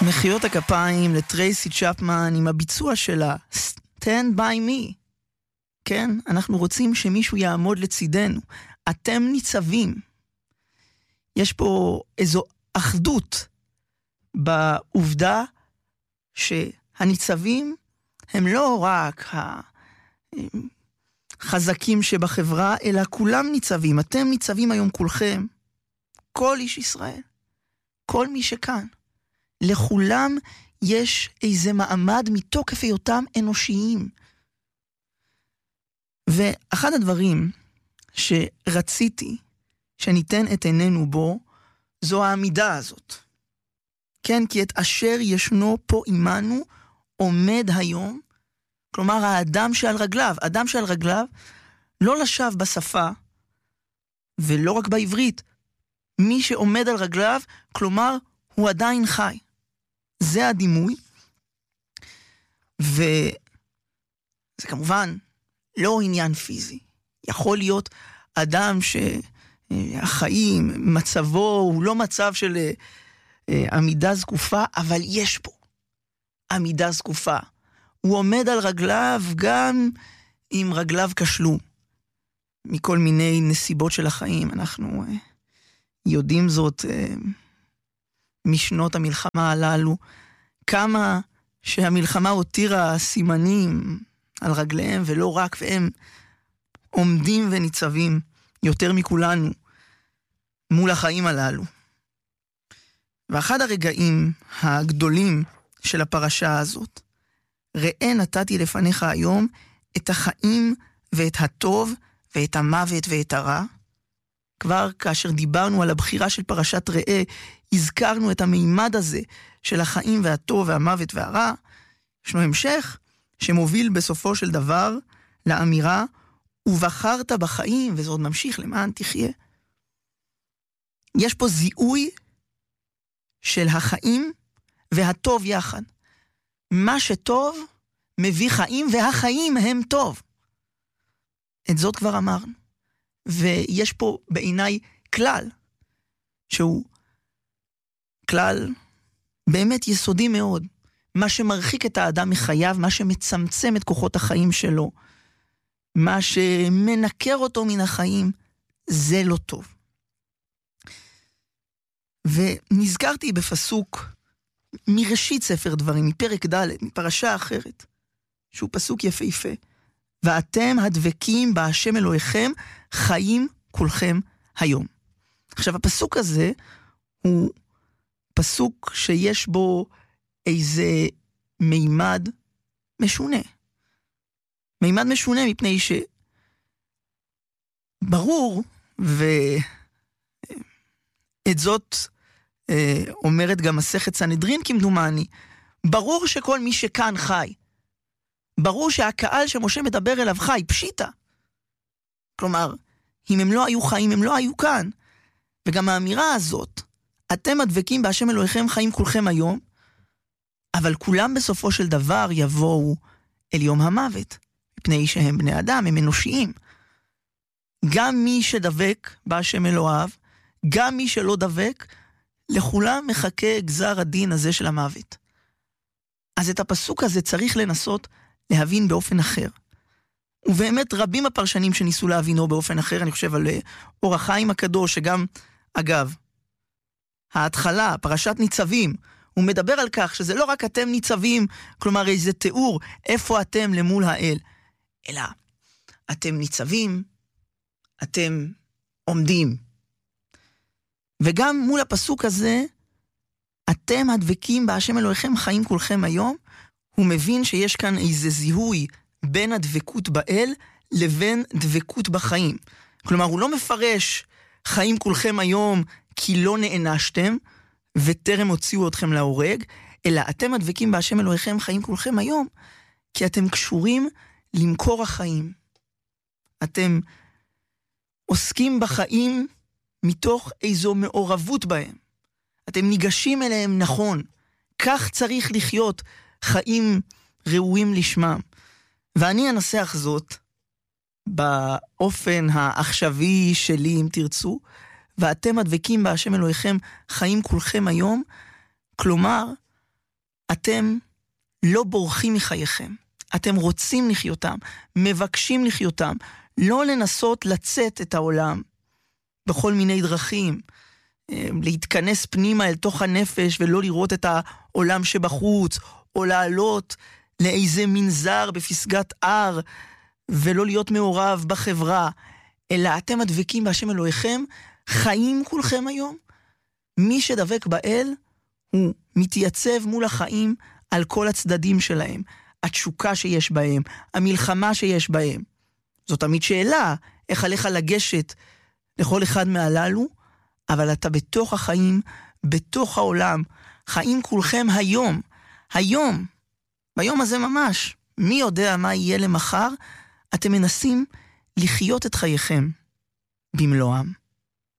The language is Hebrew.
מחיאות הכפיים לטרייסי צ'פמן עם הביצוע שלה Stand by me. כן, אנחנו רוצים שמישהו יעמוד לצידנו. אתם ניצבים. יש פה איזו אחדות בעובדה שהניצבים הם לא רק החזקים שבחברה, אלא כולם ניצבים. אתם ניצבים היום כולכם, כל איש ישראל, כל מי שכאן. לכולם יש איזה מעמד מתוקף היותם אנושיים. ואחד הדברים שרציתי שניתן את עינינו בו, זו העמידה הזאת. כן, כי את אשר ישנו פה עמנו עומד היום, כלומר האדם שעל רגליו, אדם שעל רגליו לא לשב בשפה, ולא רק בעברית, מי שעומד על רגליו, כלומר הוא עדיין חי. זה הדימוי, וזה כמובן לא עניין פיזי. יכול להיות אדם שהחיים, מצבו הוא לא מצב של עמידה זקופה, אבל יש פה עמידה זקופה. הוא עומד על רגליו גם אם רגליו כשלו. מכל מיני נסיבות של החיים, אנחנו יודעים זאת משנות המלחמה הללו, כמה שהמלחמה הותירה סימנים על רגליהם, ולא רק, והם עומדים וניצבים יותר מכולנו מול החיים הללו. ואחד הרגעים הגדולים של הפרשה הזאת, ראה נתתי לפניך היום את החיים ואת הטוב ואת המוות ואת הרע. כבר כאשר דיברנו על הבחירה של פרשת ראה, הזכרנו את המימד הזה של החיים והטוב והמוות והרע. ישנו המשך שמוביל בסופו של דבר לאמירה, ובחרת בחיים, וזה עוד ממשיך למען תחיה. יש פה זיהוי של החיים והטוב יחד. מה שטוב מביא חיים, והחיים הם טוב. את זאת כבר אמרנו. ויש פה בעיניי כלל, שהוא כלל באמת יסודי מאוד. מה שמרחיק את האדם מחייו, מה שמצמצם את כוחות החיים שלו, מה שמנקר אותו מן החיים, זה לא טוב. ונזכרתי בפסוק מראשית ספר דברים, מפרק ד', מפרשה אחרת, שהוא פסוק יפהפה. ואתם הדבקים בהשם אלוהיכם, חיים כולכם היום. עכשיו, הפסוק הזה הוא פסוק שיש בו איזה מימד משונה. מימד משונה מפני שברור, ואת זאת אומרת גם מסכת סנהדרין כמדומני, ברור שכל מי שכאן חי, ברור שהקהל שמשה מדבר אליו חי, פשיטה. כלומר, אם הם לא היו חיים, הם לא היו כאן. וגם האמירה הזאת, אתם הדבקים בהשם אלוהיכם חיים כולכם היום, אבל כולם בסופו של דבר יבואו אל יום המוות, מפני שהם בני אדם, הם אנושיים. גם מי שדבק בהשם אלוהיו, גם מי שלא דבק, לכולם מחכה גזר הדין הזה של המוות. אז את הפסוק הזה צריך לנסות להבין באופן אחר. ובאמת רבים הפרשנים שניסו להבינו באופן אחר, אני חושב על אור החיים הקדוש, שגם, אגב, ההתחלה, פרשת ניצבים, הוא מדבר על כך שזה לא רק אתם ניצבים, כלומר איזה תיאור, איפה אתם למול האל, אלא אתם ניצבים, אתם עומדים. וגם מול הפסוק הזה, אתם הדבקים בהשם אלוהיכם חיים כולכם היום, הוא מבין שיש כאן איזה זיהוי בין הדבקות באל לבין דבקות בחיים. כלומר, הוא לא מפרש חיים כולכם היום כי לא נענשתם וטרם הוציאו אתכם להורג, אלא אתם הדבקים בהשם אלוהיכם חיים כולכם היום, כי אתם קשורים למקור החיים. אתם עוסקים בחיים מתוך איזו מעורבות בהם. אתם ניגשים אליהם נכון. כך צריך לחיות חיים ראויים לשמם. ואני אנסח זאת באופן העכשווי שלי, אם תרצו, ואתם הדבקים בהשם אלוהיכם חיים כולכם היום, כלומר, אתם לא בורחים מחייכם. אתם רוצים לחיותם, מבקשים לחיותם, לא לנסות לצאת את העולם בכל מיני דרכים, להתכנס פנימה אל תוך הנפש ולא לראות את העולם שבחוץ, או לעלות לאיזה מנזר בפסגת הר, ולא להיות מעורב בחברה, אלא אתם הדבקים בהשם אלוהיכם, חיים כולכם היום. מי שדבק באל, הוא מתייצב מול החיים על כל הצדדים שלהם, התשוקה שיש בהם, המלחמה שיש בהם. זאת תמיד שאלה, איך עליך לגשת לכל אחד מהללו, אבל אתה בתוך החיים, בתוך העולם, חיים כולכם היום, היום, ביום הזה ממש, מי יודע מה יהיה למחר, אתם מנסים לחיות את חייכם במלואם.